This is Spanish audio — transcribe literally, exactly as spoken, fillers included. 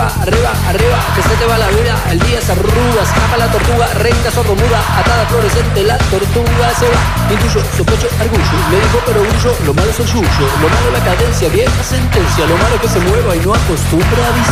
arriba, arriba, arriba, que se te va la vida, el día se arruga, escapa la tortuga, recta, sordomuda, atada, fluorescente, la tortuga se va. Intuyo, sospecho, argullo, le dijo pero grullo, lo malo es el yuyo, lo malo la cadencia, vieja sentencia, lo malo que se mueva y no acostumbra a